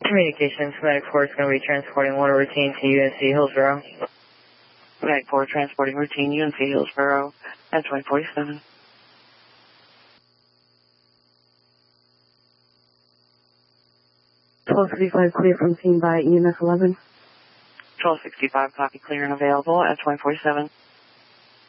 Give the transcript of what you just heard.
Communications, Medic 4 is going to be transporting water routine to UNC Hillsborough. Medic 4 transporting routine UNC Hillsborough at 2047. 1265 clear from scene by EMS 11. 1265 copy, clear and available at 2047.